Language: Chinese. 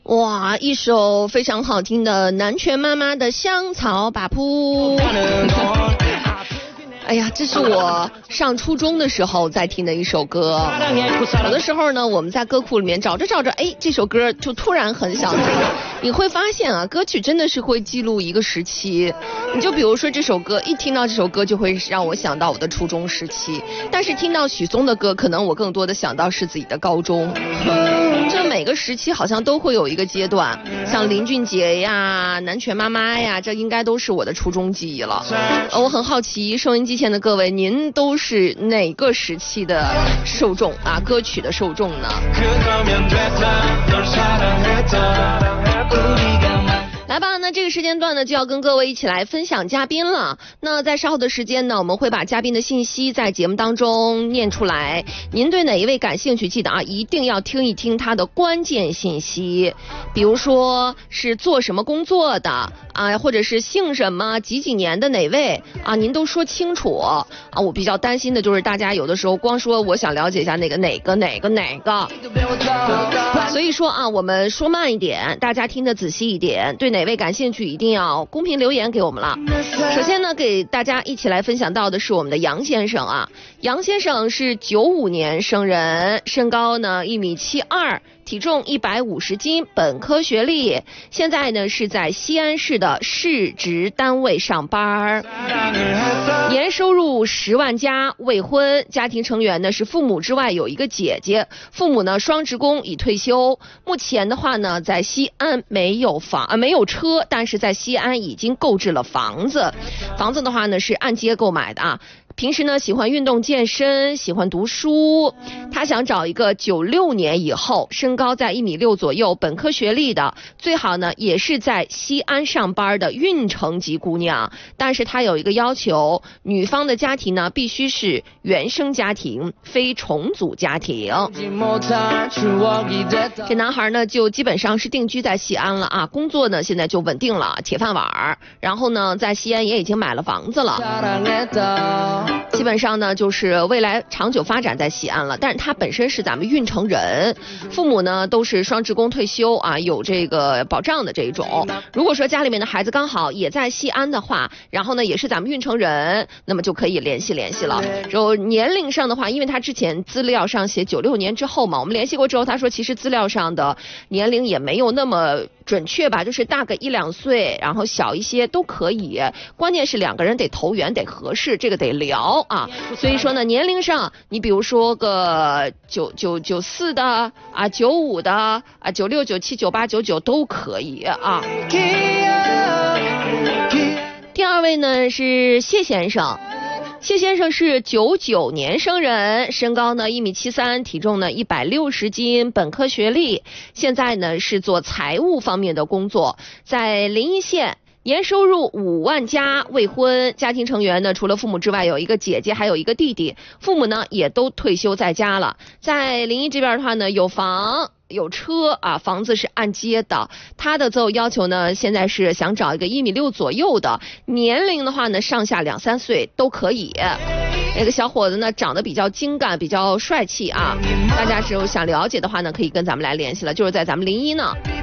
哇，一首非常好听的南拳妈妈的香草把铺。哎呀，这是我上初中的时候在听的一首歌。有的时候呢，我们在歌库里面找着找着，哎，这首歌就突然很想听。你会发现啊，歌曲真的是会记录一个时期。你就比如说这首歌，一听到这首歌就会让我想到我的初中时期，但是听到许嵩的歌，可能我更多的想到是自己的高中。这每个时期好像都会有一个阶段，像林俊杰呀、南拳妈妈呀，这应该都是我的初中记忆了。我很好奇，收音机前的各位，您都是哪个时期的受众啊？歌曲的受众呢？来吧，那这个时间段呢，就要跟各位一起来分享嘉宾了。那在稍后的时间呢，我们会把嘉宾的信息在节目当中念出来。您对哪一位感兴趣，记得啊，一定要听一听他的关键信息，比如说是做什么工作的啊，或者是姓什么，几年的哪位啊，您都说清楚啊。我比较担心的就是大家有的时候光说我想了解一下哪个，所以说啊，我们说慢一点，大家听得仔细一点，对哪位感兴趣一定要公屏留言给我们了。首先呢，给大家一起来分享到的是我们的杨先生啊。杨先生是95年生人，身高呢1.72米，体重150斤，本科学历，现在呢是在西安市的市直单位上班，年收入10万加，未婚，家庭成员呢是父母之外有一个姐姐，父母呢双职工已退休，目前的话呢在西安没有车，但是在西安已经购置了房子，房子的话呢是按揭购买的啊。平时呢喜欢运动健身，喜欢读书，他想找一个96年以后，身高在1.6米左右，本科学历的，最好呢也是在西安上班的运城级姑娘，但是他有一个要求，女方的家庭呢必须是原生家庭，非重组家庭。这男孩呢就基本上是定居在西安了啊，工作呢现在就稳定了，铁饭碗，然后呢在西安也已经买了房子了，基本上呢就是未来长久发展在西安了，但是他本身是咱们运城人，父母呢都是双职工退休啊，有这个保障的这一种。如果说家里面的孩子刚好也在西安的话，然后呢也是咱们运城人，那么就可以联系了。就年龄上的话，因为他之前资料上写96年之后嘛，我们联系过之后，他说其实资料上的年龄也没有那么准确吧，就是大个1-2岁，然后小一些都可以，关键是两个人得投缘，得合适，这个得聊啊。所以说呢，年龄上你比如说个94的啊，95的啊，96、97、98、99都可以啊。第二位呢是谢先生。谢先生是99年生人，身高呢1.73米，体重呢160斤，本科学历，现在呢是做财务方面的工作，在临沂县，年收入5万加，未婚，家庭成员呢除了父母之外有一个姐姐还有一个弟弟，父母呢也都退休在家了，在临沂这边的话呢有房有车啊，房子是按揭的。他的择偶要求呢，现在是想找一个1.6米左右的，年龄的话呢，上下2-3岁都可以。那个小伙子呢，长得比较精干，比较帅气啊。大家只有想了解的话呢，可以跟咱们来联系了，就是在咱们临沂呢。